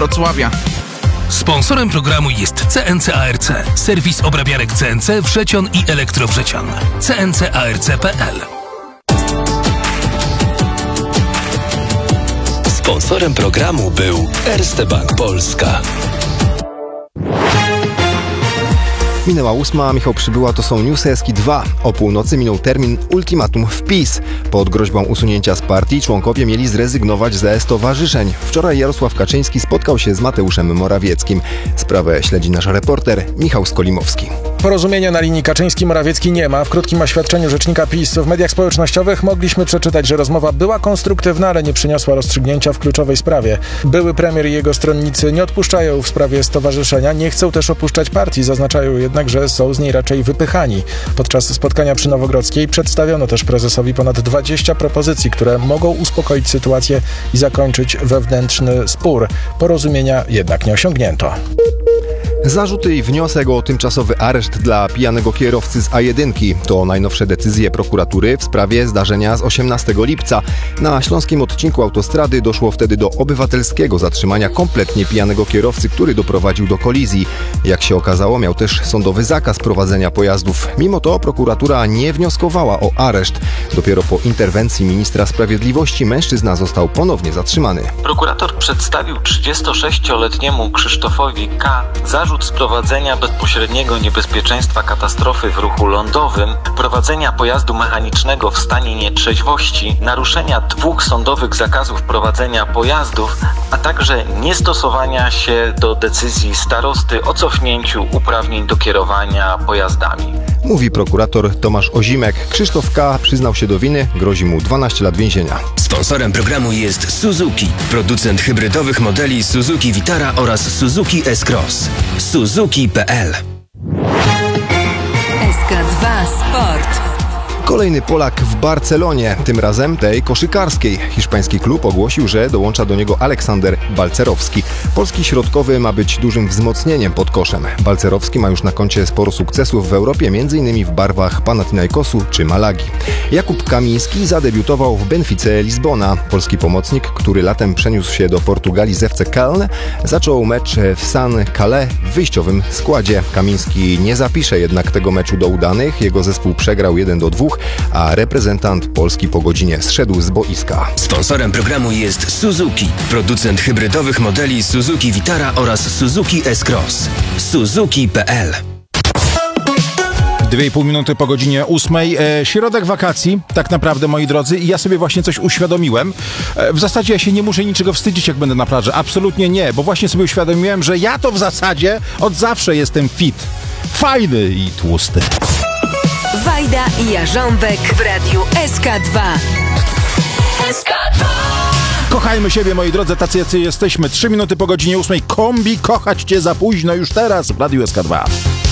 Wrocławia. Sponsorem programu jest CNC ARC, serwis obrabiarek CNC Wrzecion i Elektrowrzecion. cncarc.pl. Sponsorem programu był Erste Bank Polska. Minęła 8, Michał Przybyła, to są Newsy Eski 2. O północy minął termin ultimatum w PiS. Pod groźbą usunięcia z partii członkowie mieli zrezygnować ze stowarzyszeń. Wczoraj Jarosław Kaczyński spotkał się z Mateuszem Morawieckim. Sprawę śledzi nasz reporter Michał Skolimowski. Porozumienia na linii Kaczyński-Morawiecki nie ma. W krótkim oświadczeniu rzecznika PiS w mediach społecznościowych mogliśmy przeczytać, że rozmowa była konstruktywna, ale nie przyniosła rozstrzygnięcia w kluczowej sprawie. Były premier i jego stronnicy nie odpuszczają w sprawie stowarzyszenia, nie chcą też opuszczać partii, zaznaczają jednak, że są z niej raczej wypychani. Podczas spotkania przy Nowogrodzkiej przedstawiono też prezesowi ponad 20 propozycji, które mogą uspokoić sytuację i zakończyć wewnętrzny spór. Porozumienia jednak nie osiągnięto. Zarzuty i wniosek o tymczasowy areszt dla pijanego kierowcy z A1 to najnowsze decyzje prokuratury w sprawie zdarzenia z 18 lipca. Na śląskim odcinku autostrady doszło wtedy do obywatelskiego zatrzymania kompletnie pijanego kierowcy, który doprowadził do kolizji. Jak się okazało, miał też sądowy zakaz prowadzenia pojazdów. Mimo to prokuratura nie wnioskowała o areszt. Dopiero po interwencji ministra sprawiedliwości mężczyzna został ponownie zatrzymany. Prokurator przedstawił 36-letniemu Krzysztofowi K. zarzut sprowadzenia bezpośredniego niebezpieczeństwa katastrofy w ruchu lądowym, prowadzenia pojazdu mechanicznego w stanie nietrzeźwości, naruszenia 2 sądowych zakazów prowadzenia pojazdów, a także niestosowania się do decyzji starosty o cofnięciu uprawnień do kierowania pojazdami. Mówi prokurator Tomasz Ozimek. Krzysztof K. przyznał się do winy, grozi mu 12 lat więzienia. Sponsorem programu jest Suzuki, producent hybrydowych modeli Suzuki Vitara oraz Suzuki S-Cross. Suzuki.pl. SK2 Sport. Kolejny Polak w Barcelonie, tym razem tej koszykarskiej. Hiszpański klub ogłosił, że dołącza do niego Aleksander Balcerowski. Polski środkowy ma być dużym wzmocnieniem pod koszem. Balcerowski ma już na koncie sporo sukcesów w Europie, m.in. w barwach Panathinaikosu czy Malagi. Jakub Kamiński zadebiutował w Benfice Lizbona. Polski pomocnik, który latem przeniósł się do Portugalii z FC Köln, zaczął mecz w San Calais w wyjściowym składzie. Kamiński nie zapisze jednak tego meczu do udanych. Jego zespół przegrał 1-2, a reprezentant Polski po godzinie zszedł z boiska. Sponsorem programu jest Suzuki, producent hybrydowych modeli Suzuki Vitara oraz Suzuki S-Cross. Suzuki.pl. 2,5 minuty po godzinie 8. Środek wakacji, tak naprawdę, moi drodzy, i ja sobie właśnie coś uświadomiłem. W zasadzie ja się nie muszę niczego wstydzić, jak będę na plaży. Absolutnie nie, bo właśnie sobie uświadomiłem, że ja to w zasadzie od zawsze jestem fit. Fajny i tłusty. Wajda i Jarząbek w radiu SK2. SK2. Kochajmy siebie, moi drodzy, tacy jacy jesteśmy. 3 minuty po godzinie 8. Kombi, kochać cię za późno już teraz w radiu SK2.